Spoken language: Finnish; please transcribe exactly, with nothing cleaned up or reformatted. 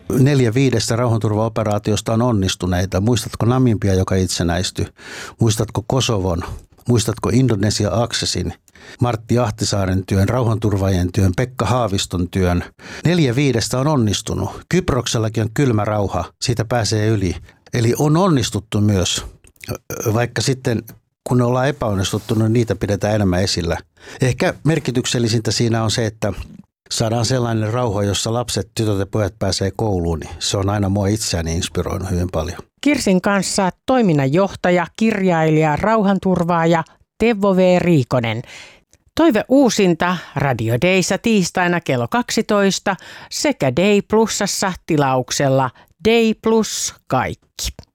neljä viidestä rauhanturvaoperaatiosta on onnistuneita. Muistatko Namibia, joka itsenäistyi? Muistatko Kosovon? Muistatko Indonesia Accessin? Martti Ahtisaaren työn, rauhanturvaajien työn, Pekka Haaviston työn. Neljä viidestä on onnistunut. Kyproksellakin on kylmä rauha, siitä pääsee yli. Eli on onnistuttu myös, vaikka sitten kun ollaan epäonnistuttu, niin niitä pidetään enemmän esillä. Ehkä merkityksellisintä siinä on se, että saadaan sellainen rauha, jossa lapset, tytöt ja pojat pääsee kouluun. Niin se on aina mua itseäni inspiroinut hyvin paljon. Kirsin kanssa toiminnanjohtaja, kirjailija, rauhanturvaaja Teuvo V. Riikonen. Toive uusinta Radio Dayssä tiistaina kello kaksitoista sekä Day Plusassa tilauksella Day Plus kaikki.